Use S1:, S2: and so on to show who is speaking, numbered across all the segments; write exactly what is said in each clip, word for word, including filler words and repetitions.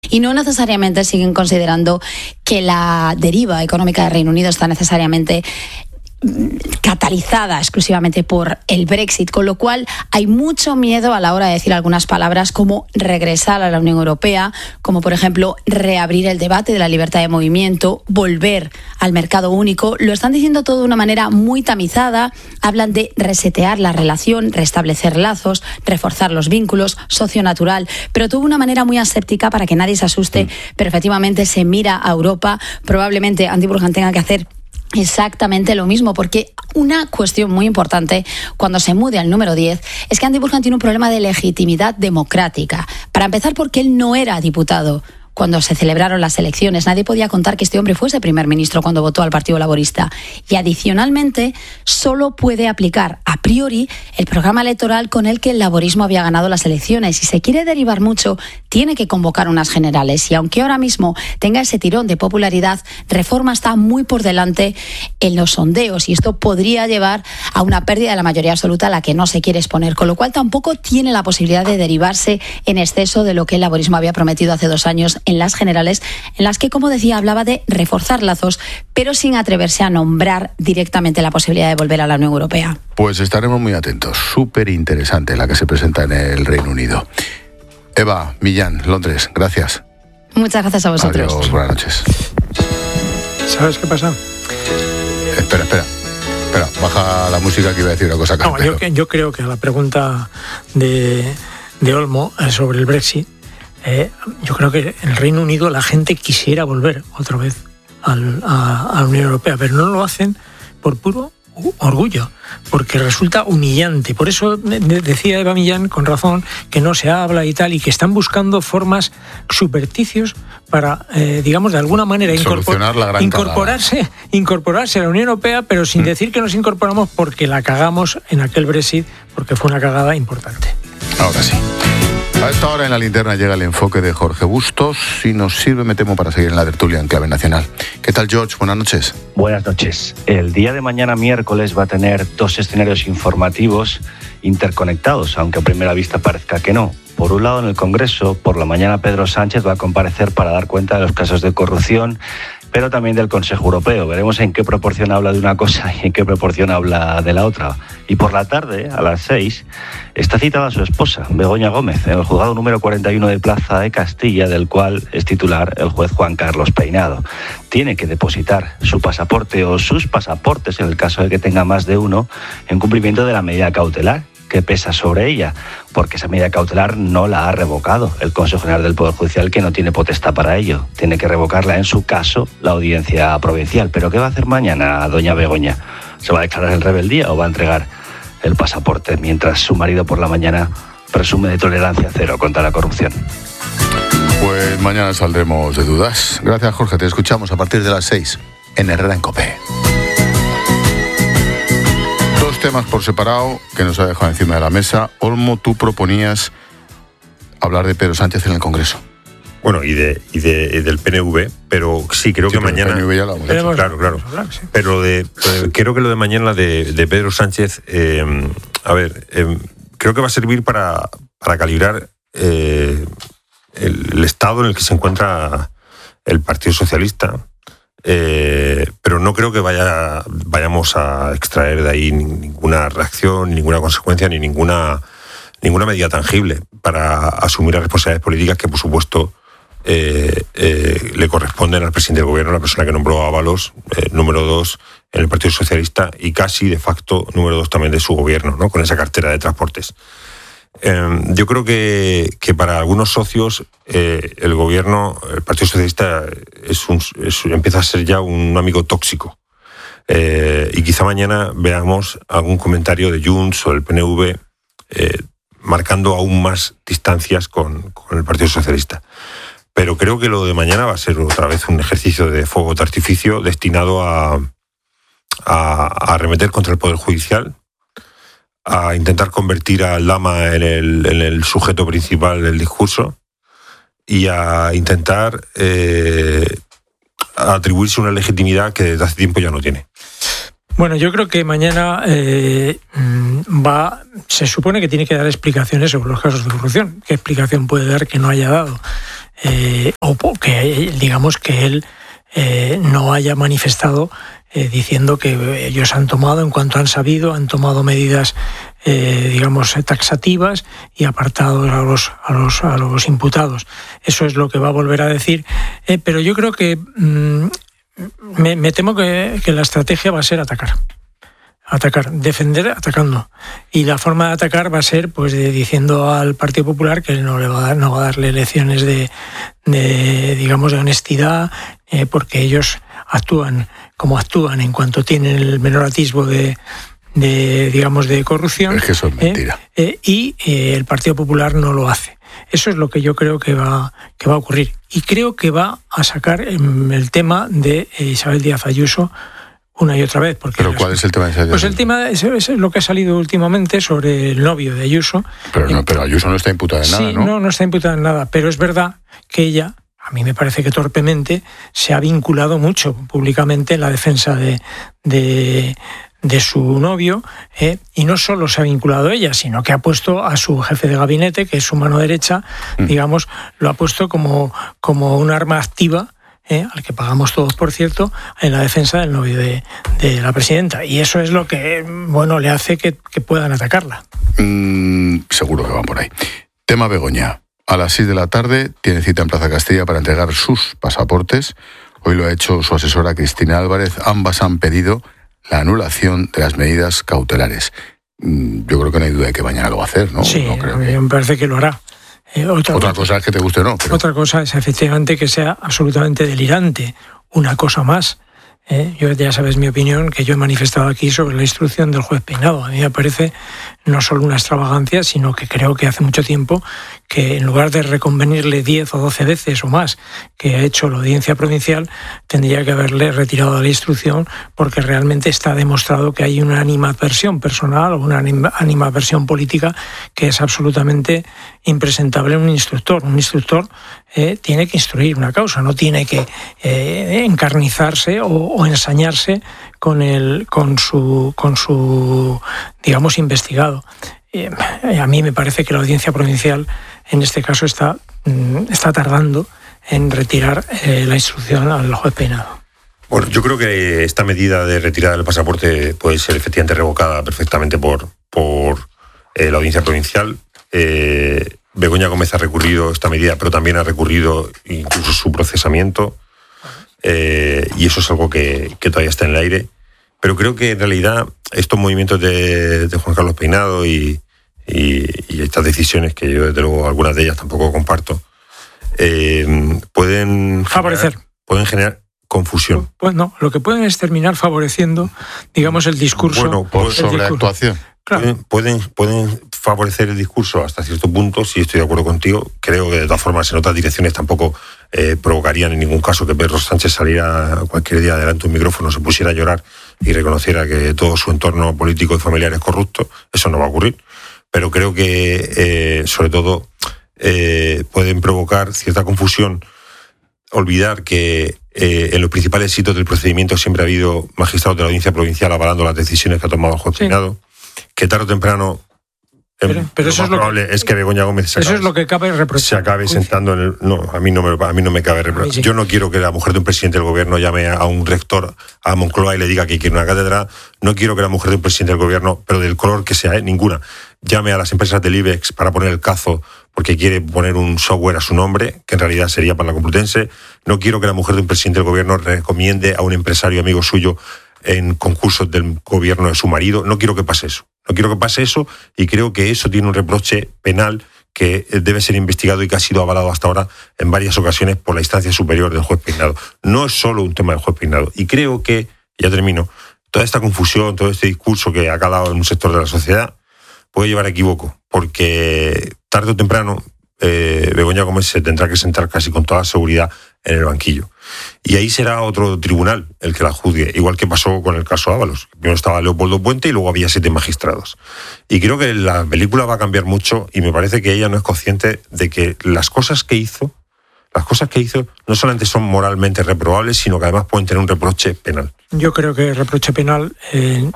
S1: y no necesariamente siguen considerando que la deriva económica del Reino Unido está necesariamente catalizada exclusivamente por el Brexit, con lo cual hay mucho miedo a la hora de decir algunas palabras como regresar a la Unión Europea, como por ejemplo reabrir el debate de la libertad de movimiento, volver al mercado único. Lo están diciendo todo de una manera muy tamizada, hablan de resetear la relación, restablecer lazos, reforzar los vínculos, socio natural, pero todo de una manera muy aséptica para que nadie se asuste, mm. pero efectivamente se mira a Europa. Probablemente Andy Burhan tenga que hacer exactamente lo mismo, porque una cuestión muy importante cuando se mude al número diez es que Andy Burhan tiene un problema de legitimidad democrática. Para empezar, porque él no era diputado cuando se celebraron las elecciones. Nadie podía contar que este hombre fuese primer ministro cuando votó al Partido Laborista. Y adicionalmente, solo puede aplicar a priori el programa electoral con el que el laborismo había ganado las elecciones. Si se quiere derivar mucho, tiene que convocar unas generales. Y aunque ahora mismo tenga ese tirón de popularidad, Reforma está muy por delante en los sondeos. Y esto podría llevar a una pérdida de la mayoría absoluta a la que no se quiere exponer. Con lo cual tampoco tiene la posibilidad de derivarse en exceso de lo que el laborismo había prometido hace dos años en las generales, en las que, como decía, hablaba de reforzar lazos, pero sin atreverse a nombrar directamente la posibilidad de volver a la Unión Europea.
S2: Pues estaremos muy atentos. Súper interesante la que se presenta en el Reino Unido. Eva Millán, Londres, gracias.
S1: Muchas gracias a vosotros.
S2: Adiós, buenas noches.
S3: ¿Sabes qué pasa?
S2: Espera, espera. Espera, baja la música que iba a decir una cosa.
S3: No, yo, yo creo que a la pregunta de, de Olmo sobre el Brexit, Eh, yo creo que en el Reino Unido la gente quisiera volver otra vez al, a, a la Unión Europea, pero no lo hacen por puro orgullo, porque resulta humillante. Por eso decía Eva Millán, con razón, que no se habla y tal, y que están buscando formas, subterfugios para, eh, digamos, de alguna manera incorpor- la gran incorporarse, incorporarse a la Unión Europea, pero sin mm. decir que nos incorporamos porque la cagamos en aquel Brexit, porque fue una cagada importante.
S2: Ahora sí. A esta hora en la linterna llega el enfoque de Jorge Bustos y nos sirve, me temo, para seguir en la tertulia en clave nacional. ¿Qué tal, George? Buenas noches.
S4: Buenas noches. El día de mañana, miércoles, va a tener dos escenarios informativos interconectados, aunque a primera vista parezca que no. Por un lado, en el Congreso, por la mañana Pedro Sánchez va a comparecer para dar cuenta de los casos de corrupción, pero también del Consejo Europeo. Veremos en qué proporción habla de una cosa y en qué proporción habla de la otra. Y por la tarde, a las seis, está citada su esposa, Begoña Gómez, en el juzgado número cuarenta y uno de Plaza de Castilla, del cual es titular el juez Juan Carlos Peinado. Tiene que depositar su pasaporte o sus pasaportes, en el caso de que tenga más de uno, en cumplimiento de la medida cautelar que pesa sobre ella, porque esa medida cautelar no la ha revocado el Consejo General del Poder Judicial, que no tiene potestad para ello. Tiene que revocarla, en su caso, la Audiencia Provincial. ¿Pero qué va a hacer mañana doña Begoña? ¿Se va a declarar en rebeldía o va a entregar el pasaporte mientras su marido por la mañana presume de tolerancia cero contra la corrupción?
S2: Pues mañana saldremos de dudas. Gracias, Jorge. Te escuchamos a partir de las seis en Herrera en COPE. Temas por separado que nos ha dejado encima de la mesa. Olmo, tú proponías hablar de Pedro Sánchez en el Congreso.
S5: Bueno, y de y de y del P N V, pero sí, creo
S2: sí,
S5: que mañana...
S2: El P N V ya lo hemos
S5: hecho. Claro, claro. Pero de, de, creo que lo de mañana de, de Pedro Sánchez, eh, a ver, eh, creo que va a servir para, para calibrar eh, el, el estado en el que se encuentra el Partido Socialista. Eh, pero no creo que vaya vayamos a extraer de ahí ninguna reacción, ninguna consecuencia, ni ninguna ninguna medida tangible para asumir las responsabilidades políticas que, por supuesto, eh, eh, le corresponden al presidente del gobierno, la persona que nombró a Ábalos, eh, número dos en el Partido Socialista y casi de facto número dos también de su gobierno, ¿no? Con esa cartera de transportes. Eh, yo creo que, que para algunos socios eh, el gobierno, el Partido Socialista es un, es, empieza a ser ya un amigo tóxico. Eh, y quizá mañana veamos algún comentario de Junts o del P N V eh, marcando aún más distancias con, con el Partido Socialista. Pero creo que lo de mañana va a ser otra vez un ejercicio de fuego de artificio destinado a, a, a arremeter contra el Poder Judicial, a intentar convertir al Lama en el, en el sujeto principal del discurso y a intentar eh, atribuirse una legitimidad que desde hace tiempo ya no tiene.
S3: Bueno, yo creo que mañana eh, va, se supone que tiene que dar explicaciones sobre los casos de corrupción. ¿Qué explicación puede dar que no haya dado eh, o que digamos que él eh, no haya manifestado eh, diciendo que ellos han tomado, en cuanto han sabido, han tomado medidas eh, digamos taxativas y apartados a los, a los, a los imputados. Eso es lo que va a volver a decir, eh, pero yo creo que mmm, me, me temo que, que la estrategia va a ser atacar. Atacar, defender atacando. Y la forma de atacar va a ser pues de, diciendo al Partido Popular que no le va a dar, no va a darle lecciones de, de digamos de honestidad, eh, porque ellos actúan como actúan en cuanto tienen el menor atisbo de, de digamos de corrupción.
S2: Es que eso es mentira.
S3: Eh, eh, y eh, el Partido Popular no lo hace. Eso es lo que yo creo que va, que va a ocurrir. Y creo que va a sacar el tema de Isabel Díaz Ayuso una y otra vez. Porque
S2: ¿Pero
S3: los,
S2: cuál es el tema de Isabel?
S3: Pues el tema es, es lo que ha salido últimamente sobre el novio de Ayuso.
S2: Pero, no, pero Ayuso no está imputada en
S3: sí,
S2: nada, ¿no?
S3: No, no está imputada en nada, pero es verdad que ella, a mí me parece que torpemente, se ha vinculado mucho públicamente en la defensa de, de, de su novio, eh, y no solo se ha vinculado ella, sino que ha puesto a su jefe de gabinete, que es su mano derecha, mm. digamos, lo ha puesto como, como un arma activa, Eh, al que pagamos todos, por cierto, en la defensa del novio de, de la presidenta. Y eso es lo que, bueno, le hace que, que puedan atacarla.
S2: Mm, seguro que van por ahí. Tema Begoña. A las seis de la tarde tiene cita en Plaza Castilla para entregar sus pasaportes. Hoy lo ha hecho su asesora Cristina Álvarez. Ambas han pedido la anulación de las medidas cautelares. Mm, yo creo que no hay duda de que mañana lo va a hacer, ¿no?
S3: Sí,
S2: no creo
S3: a mí
S2: que...
S3: me parece que lo hará. Eh, otra,
S2: otra cosa es que te guste o no. Pero...
S3: Otra cosa es efectivamente que sea absolutamente delirante. Una cosa más. Eh, yo ya sabes mi opinión, que yo he manifestado aquí sobre la instrucción del juez Peinado. A mí me parece no solo una extravagancia, sino que creo que hace mucho tiempo que en lugar de reconvenirle diez o doce veces o más que ha hecho la audiencia provincial, tendría que haberle retirado la instrucción, porque realmente está demostrado que hay una animadversión personal o una animadversión política que es absolutamente impresentable en un instructor. Un instructor eh, tiene que instruir una causa, no tiene que eh, encarnizarse o, o ensañarse con el con su con su digamos investigado. Eh, a mí me parece que la audiencia provincial en este caso está está tardando en retirar eh, la instrucción al juez Peinado.
S5: Bueno, yo creo que esta medida de retirada del pasaporte puede ser efectivamente revocada perfectamente por por eh, la audiencia provincial. Eh, Begoña Gómez ha recurrido esta medida, pero también ha recurrido incluso su procesamiento. Eh, y eso es algo que, que todavía está en el aire, pero creo que en realidad estos movimientos de, de Juan Carlos Peinado y, y, y estas decisiones, que yo desde luego algunas de ellas tampoco comparto, eh, pueden
S3: favorecer
S5: generar, pueden generar confusión.
S3: Pues no, lo que pueden es terminar favoreciendo, digamos, el discurso.
S2: Bueno, por sobreactuación.
S3: Claro.
S5: Pueden, pueden, pueden favorecer el discurso hasta cierto punto, sí estoy de acuerdo contigo. Creo que de todas formas en otras direcciones tampoco eh, provocarían en ningún caso que Pedro Sánchez saliera cualquier día delante de un micrófono, se pusiera a llorar y reconociera que todo su entorno político y familiar es corrupto. Eso no va a ocurrir. Pero creo que, eh, sobre todo, eh, pueden provocar cierta confusión. Olvidar que eh, en los principales hitos del procedimiento siempre ha habido magistrados de la audiencia provincial avalando las decisiones que ha tomado el juez Peinado. Sí. Que tarde o temprano
S3: pero, pero
S5: lo
S3: eso
S5: más
S3: es lo
S5: probable
S3: que,
S5: es que Begoña Gómez se
S3: eso
S5: acabe,
S3: es lo que cabe reprochar.
S5: se acabe sentando en el... No, a mí no me, a mí no me cabe reprochar. Sí. Yo no quiero que la mujer de un presidente del gobierno llame a un rector a Moncloa y le diga que quiere una cátedra. No quiero que la mujer de un presidente del gobierno, pero del color que sea, ¿eh? ninguna, llame a las empresas del IBEX para poner el cazo porque quiere poner un software a su nombre, que en realidad sería para la Complutense. No quiero que la mujer de un presidente del gobierno recomiende a un empresario amigo suyo en concursos del gobierno de su marido. No quiero que pase eso. No quiero que pase eso y creo que eso tiene un reproche penal que debe ser investigado y que ha sido avalado hasta ahora en varias ocasiones por la instancia superior del juez Peinado. No es solo un tema del juez Peinado. Y creo que, ya termino, toda esta confusión, todo este discurso que ha calado en un sector de la sociedad puede llevar a equívoco, porque tarde o temprano eh, Begoña Gómez se tendrá que sentar casi con toda seguridad en el banquillo. Y ahí será otro tribunal el que la juzgue, igual que pasó con el caso Ábalos. Primero estaba Leopoldo Puente y luego había siete magistrados. Y creo que la película va a cambiar mucho y me parece que ella no es consciente de que las cosas que hizo, las cosas que hizo no solamente son moralmente reprobables, sino que además pueden tener un reproche penal.
S3: Yo creo que el reproche penal, eh,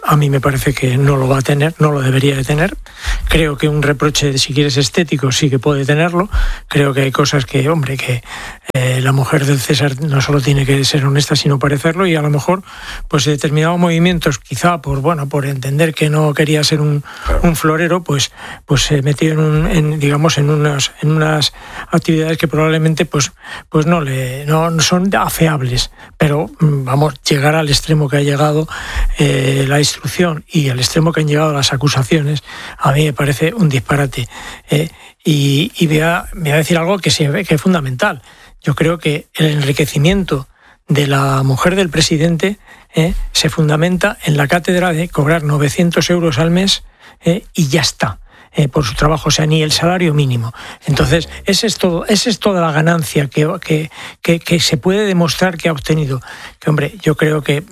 S3: a mí me parece que no lo va a tener, no lo debería de tener. Creo que un reproche, si quieres, estético sí que puede tenerlo. Creo que hay cosas que, hombre, que eh, la mujer del César no solo tiene que ser honesta, sino parecerlo, y a lo mejor, pues determinados movimientos, quizá por, bueno, por entender que no quería ser un, un florero, pues, pues se metió en, un, en digamos, en unas, en unas actividades que probablemente, pues, pues no le, no son afeables. Pero, vamos, llegar al extremo que ha llegado eh, la instrucción y al extremo que han llegado las acusaciones, a mí me parece un disparate. Eh, y y voy, a, voy a decir algo que, se ve que es fundamental. Yo creo que el enriquecimiento de la mujer del presidente eh, se fundamenta en la cátedra de cobrar novecientos euros al mes eh, y ya está. Eh, por su trabajo, o sea, ni el salario mínimo. Entonces, esa es todo, esa es toda la ganancia que, que, que, que se puede demostrar que ha obtenido. Que, hombre, yo creo que,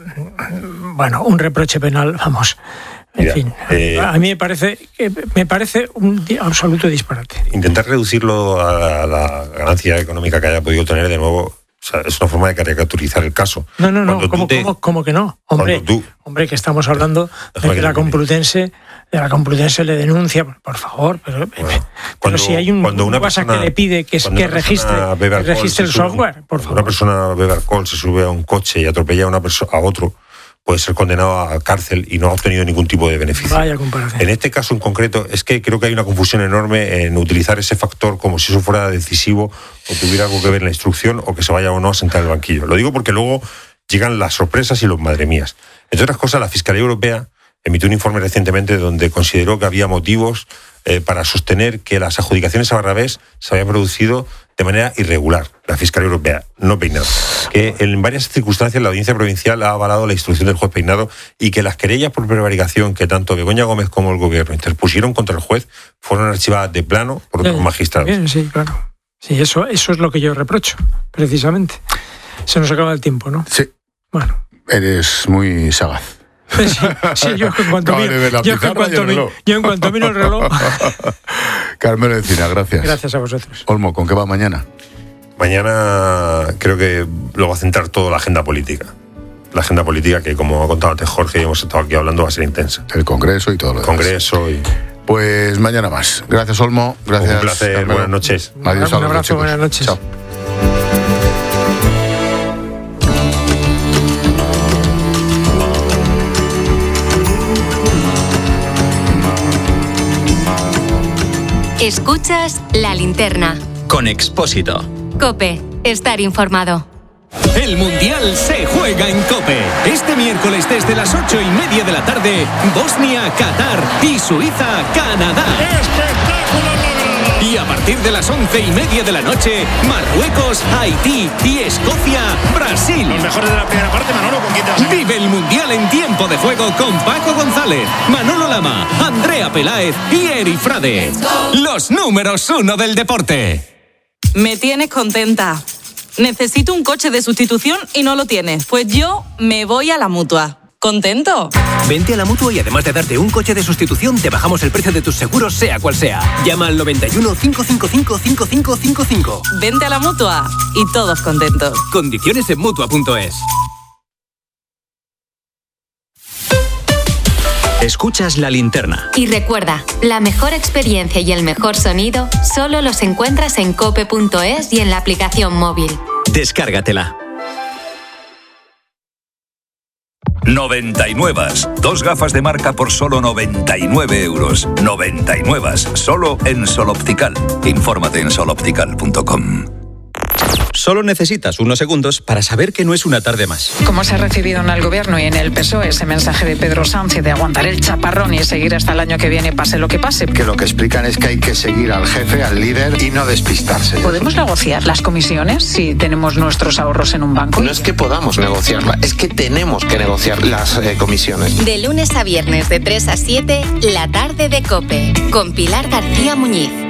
S3: bueno, un reproche penal, vamos, en Mira, fin, eh, a mí me parece, me parece un absoluto disparate.
S5: Intentar reducirlo a la ganancia económica que haya podido tener, de nuevo, o sea, es una forma de caricaturizar el caso.
S3: No, no, no, ¿cómo, te... ¿cómo, cómo que no? Hombre, tú... hombre, que estamos hablando de que la Complutense, de la Complutense le denuncia, por favor, pero, bueno, pero cuando, si hay un, un WhatsApp persona, que le pide que, que registre, que registre el software, por favor.
S5: Una persona bebe alcohol, se sube a un coche y atropella a una persona a otro, puede ser condenado a cárcel y no ha obtenido ningún tipo de beneficio.
S3: Vaya comparación.
S5: En este caso en concreto, es que creo que hay una confusión enorme en utilizar ese factor como si eso fuera decisivo o tuviera algo que ver en la instrucción o que se vaya o no a sentar en el banquillo. Lo digo porque luego llegan las sorpresas y los madre mías. Entre otras cosas, la Fiscalía Europea emitió un informe recientemente donde consideró que había motivos eh, para sostener que las adjudicaciones a Barrabés se habían producido de manera irregular. La Fiscalía Europea, no Peinado. Que en varias circunstancias la Audiencia Provincial ha avalado la instrucción del juez Peinado y que las querellas por prevaricación que tanto Begoña Gómez como el Gobierno interpusieron contra el juez fueron archivadas de plano por otros
S3: bien,
S5: magistrados.
S3: Bien, sí, claro. Sí, eso, eso es lo que yo reprocho, precisamente. Se nos acaba el tiempo, ¿no?
S2: Sí.
S3: Bueno.
S2: Eres muy sagaz.
S3: Sí, sí, yo en cuanto miro, yo en cuanto miro, yo en cuanto miro el reloj.
S2: Carmelo Encina, gracias.
S3: Gracias a vosotros.
S2: Olmo, ¿con qué va mañana?
S5: Mañana creo que lo va a centrar toda la agenda política. La agenda política que, como ha contado antes Jorge y hemos estado aquí hablando, va a ser intensa.
S2: El Congreso y todo lo demás.
S5: Congreso y...
S2: Pues mañana más. Gracias, Olmo. Gracias.
S5: Un placer. Carmelo. Buenas noches.
S2: Adiós.
S3: Un abrazo. Buenas noches.
S2: Chao.
S6: Escuchas La Linterna.
S7: Con Expósito.
S6: COPE. Estar informado.
S8: El Mundial se juega en COPE. Este miércoles desde las ocho y media de la tarde, Bosnia, Qatar y Suiza, Canadá. ¡Espectáculo! Y a partir de las once y media de la noche, Marruecos, Haití y Escocia, Brasil.
S9: Los mejores de la primera parte, Manolo, ¿con quién te vas a...
S8: Vive el Mundial en tiempo de juego con Paco González, Manolo Lama, Andrea Peláez y Eri Frade. Los números uno del deporte.
S10: Me tienes contenta. Necesito un coche de sustitución y no lo tienes. Pues yo me voy a la Mutua. ¿Contento?
S11: Vente a la Mutua y además de darte un coche de sustitución, te bajamos el precio de tus seguros, sea cual sea. Llama al noventa y uno, cinco cinco cinco, cinco cinco cinco cinco.
S10: Vente a la Mutua y todos contentos.
S11: Condiciones en Mutua punto es.
S7: Escuchas La Linterna.
S6: Y recuerda, la mejor experiencia y el mejor sonido solo los encuentras en cope punto es y en la aplicación móvil.
S7: Descárgatela.
S12: noventa y nueve. Dos gafas de marca por solo noventa y nueve euros. noventa y nueve. Solo en Sol Optical. Infórmate en sol optical punto com.
S7: Solo necesitas unos segundos para saber que no es una tarde más.
S13: ¿Cómo se ha recibido en el Gobierno y en el P S O E ese mensaje de Pedro Sánchez de aguantar el chaparrón y seguir hasta el año que viene, pase lo que pase?
S14: Que lo que explican es que hay que seguir al jefe, al líder y no despistarse.
S13: ¿Podemos negociar las comisiones si tenemos nuestros ahorros en un banco?
S14: No es que podamos negociarla, es que tenemos que negociar las eh, comisiones.
S6: De lunes a viernes de tres a siete, la tarde de COPE, con Pilar García Muñiz.